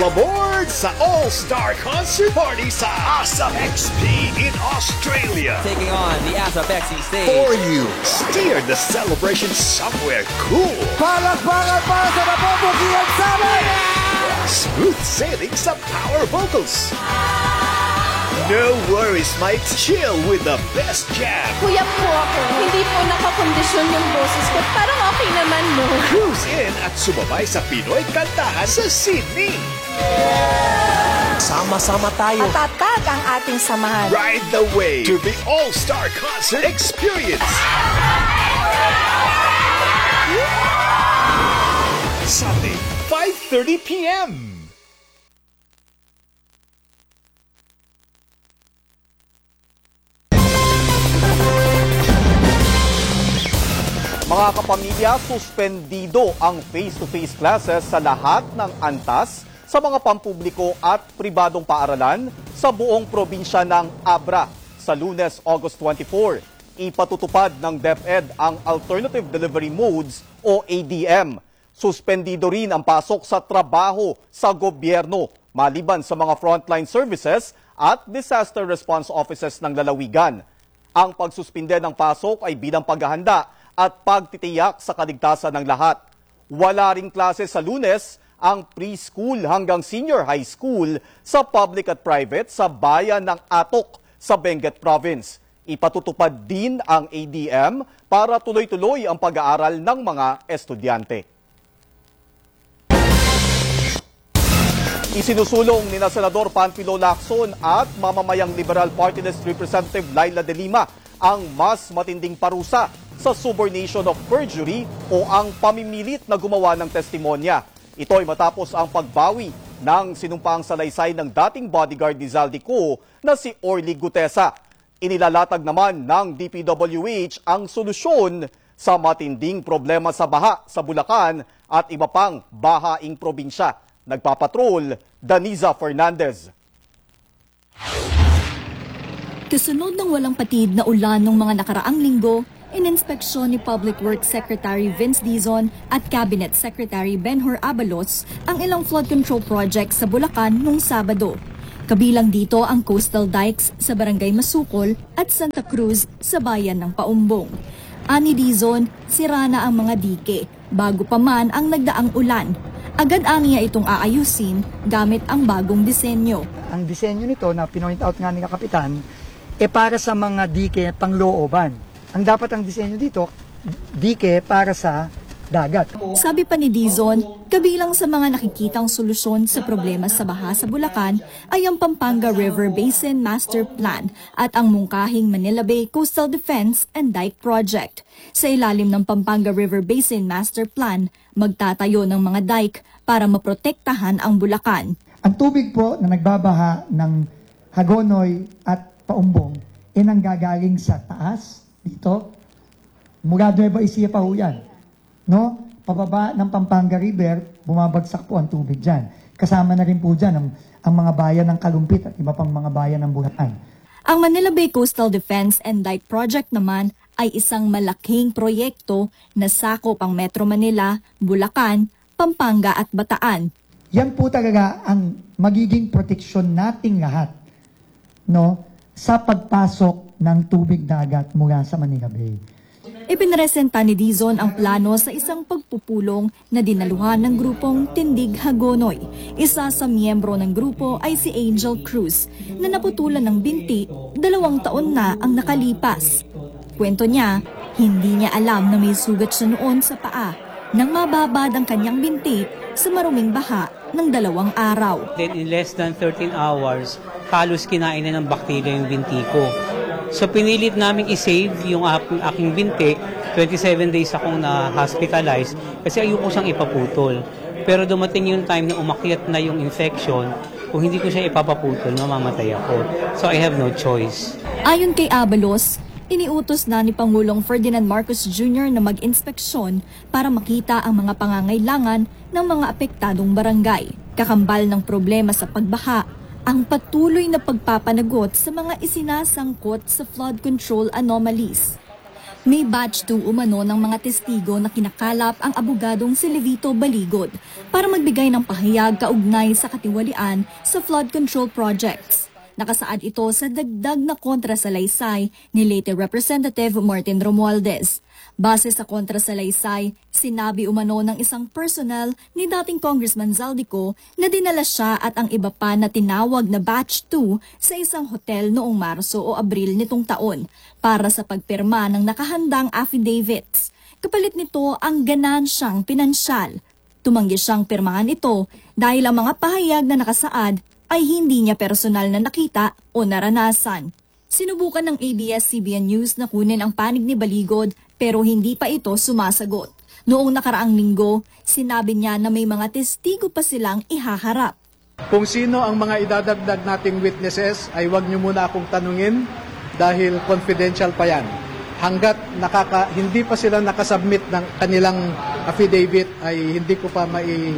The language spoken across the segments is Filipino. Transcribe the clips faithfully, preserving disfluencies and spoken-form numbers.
Welcome aboard sa All-Star Concert Party sa ASAP X P in Australia. Taking on the ASAP X P stage. For you, steer the celebration somewhere cool. Palakpakan para sa napabukihan sa amin! Smooth sailing sa power vocals. No worries, mates. Chill with the best jam. Kuya po ako, hindi po nakakondisyon yung boses ko. Parang okay naman, no? Cruise in at sumabay sa Pinoy kantahan sa Sydney. Sama-sama tayo. Matatag ang ating samahan. Ride the wave to the All-Star Concert Experience. Sunday, five thirty p m Mga kapamilya, suspendido ang face-to-face classes sa lahat ng antas sa mga pampubliko at pribadong paaralan sa buong probinsya ng Abra sa Lunes, August twenty-four. Ipatutupad ng DepEd ang Alternative Delivery Modes o A D M. Suspendido rin ang pasok sa trabaho sa gobyerno maliban sa mga frontline services at disaster response offices ng lalawigan. Ang pagsuspinde ng pasok ay bilang paghahanda at pagtitiyak sa kaligtasan ng lahat. Wala ring klase sa Lunes ang preschool hanggang senior high school sa public at private sa bayan ng Atok sa Benguet Province. Ipatutupad din ang A D M para tuloy-tuloy ang pag-aaral ng mga estudyante. Isinusulong ni na Senador Panfilo Lacson at mamamayang Liberal Party List Representative Laila De Lima ang mas matinding parusa sa subornation of perjury o ang pamimilit na gumawa ng testimonya. Ito ay matapos ang pagbawi ng sinumpaang salaysay ng dating bodyguard ni Zaldico na si Orly Gutesa. Inilalatag naman ng D P W H ang solusyon sa matinding problema sa baha sa Bulacan at iba pang bahaing probinsya. Nagpapatrol, Daniza Fernandez. Kasunod ng walang patid na ulan ng mga nakaraang linggo, ininspeksyon ni Public Works Secretary Vince Dizon at Cabinet Secretary Benhur Abalos ang ilang flood control projects sa Bulacan noong Sabado. Kabilang dito ang coastal dikes sa Barangay Masukol at Santa Cruz sa bayan ng Paumbong. Ani Dizon, sira na ang mga dike bago pa man ang nagdaang ulan. Agad aniya itong aayusin gamit ang bagong disenyo. Ang disenyo nito na pinoint out nga ni Kapitan, e para sa mga dike panglooban. Ang dapat ang disenyo dito, dike para sa dagat. Sabi pa ni Dizon, kabilang sa mga nakikitang solusyon sa problema sa baha sa Bulacan ay ang Pampanga River Basin Master Plan at ang mungkahing Manila Bay Coastal Defense and Dike Project. Sa ilalim ng Pampanga River Basin Master Plan, magtatayo ng mga dike para maprotektahan ang Bulacan. Ang tubig po na nagbabaha ng Hagonoy at Paumbong ay nanggagaling sa taas, dito, mula Nueva Ecija pa ho yan. No? Pababa ng Pampanga River, bumabagsak po ang tubig dyan. Kasama na rin po dyan ang, ang mga bayan ng Kalumpit at iba pang mga bayan ng Bulacan. Ang Manila Bay Coastal Defense and Dike Project naman ay isang malaking proyekto na sakop ang Metro Manila, Bulacan, Pampanga at Bataan. Yan po talaga ang magiging proteksyon nating lahat, no, sa pagpasok ng tubig dagat mula sa Manila Bay. Ipinresenta ni Dizon ang plano sa isang pagpupulong na dinaluhan ng grupong Tindig Hagonoy. Isa sa miyembro ng grupo ay si Angel Cruz na naputulan ng binti dalawang taon na ang nakalipas. Kwento niya, hindi niya alam na may sugat siya noon sa paa nang mababad ang kanyang binti sa maruming baha ng dalawang araw. Then in less than thirteen hours, halos kinain na ng bakterya yung binti ko. So pinilit namin i-save yung aking, aking binti. twenty-seven days akong na-hospitalize kasi ayoko siyang ipaputol. Pero dumating yung time na umakyat na yung infection, kung hindi ko siya ipapaputol, mamamatay ako. So I have no choice. Ayon kay Abalos, iniutos na ni Pangulong Ferdinand Marcos Junior na mag-inspeksyon para makita ang mga pangangailangan ng mga apektadong barangay. Kakambal ng problema sa pagbaha, ang patuloy na pagpapanagot sa mga isinasangkot sa flood control anomalies. May batch two umano ng mga testigo na kinakalap ang abogadong si Levito Baligod para magbigay ng pahayag kaugnay sa katiwalian sa flood control projects. Nakasaad ito sa dagdag na kontrasalaysay ni late Representative Martin Romualdez. Base sa kontrasalaysay, sinabi umano ng isang personnel ni dating Congressman Zaldico na dinala siya at ang iba pa na tinawag na batch two sa isang hotel noong Marso o Abril nitong taon para sa pagpirma ng nakahandang affidavits. Kapalit nito ang ganansyang pinansyal. Tumanggi siyang pirmahan ito dahil ang mga pahayag na nakasaad ay hindi niya personal na nakita o naranasan. Sinubukan ng A B S C B N News na kunin ang panig ni Baligod pero hindi pa ito sumasagot. Noong nakaraang linggo, sinabi niya na may mga testigo pa silang ihaharap. Kung sino ang mga idadagdag nating witnesses ay huwag niyo muna akong tanungin dahil confidential pa yan. Hanggat nakaka, hindi pa sila nakasubmit ng kanilang affidavit ay hindi ko pa mai,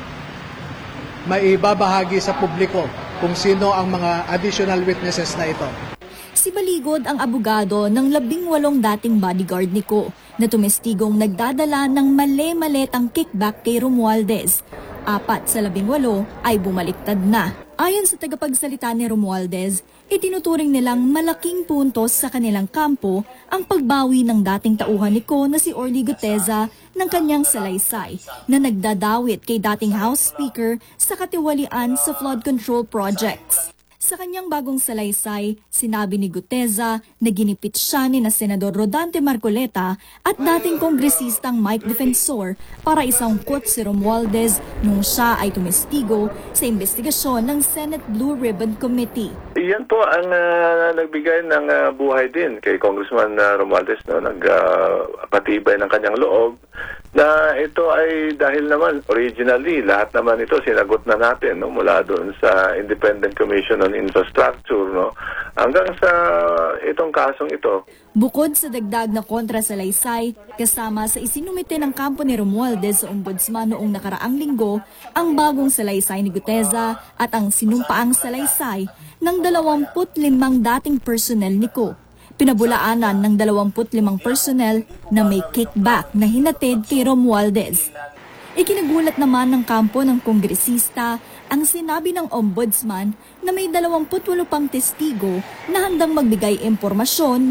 maibabahagi sa publiko kung sino ang mga additional witnesses na ito. Si Baligod ang abogado ng labing walong dating bodyguard ni Ko na tumestigong nagdadala ng mali-maletang kickback kay Romualdez. Apat sa labing walo ay bumaliktad na. Ayon sa tagapagsalita ni Romualdez, itinuturing nilang malaking puntos sa kanilang kampo ang pagbawi ng dating tauhan ni Ko na si Orly Guteza ng kanyang salaysay na nagdadawit kay dating House Speaker sa katiwalian sa flood control projects. Sa kanyang bagong salaysay, sinabi ni Guteza na ginipit siya ni na Senador Rodante Marcoleta at dating kongresistang Mike Defensor para isangkot si Romualdez nung siya ay tumestigo sa investigasyon ng Senate Blue Ribbon Committee. Iyan po ang uh, nagbigay ng uh, buhay din kay Congressman uh, Romualdez, no? Nagpatibay uh, ng kanyang loob na ito ay dahil naman originally lahat naman ito sinagot na natin, no? Mula doon sa Independent Commission on Infrastructure, no? Hanggang sa itong kasong ito. Bukod sa dagdag na kontrasalaysay, kasama sa isinumite ng kampo ni Romualdez sa ombudsman noong nakaraang linggo, ang bagong salaysay ni Guteza at ang sinumpaang salaysay ng dalawamput limang dating personnel ni Ko. Pinabulaanan ng dalawamput limang personnel na may kickback na hinatid kay Romualdez. Ikinagulat naman ng kampo ng kongresista ang sinabi ng ombudsman na may dalawamput walo pang testigo na handang magbigay impormasyon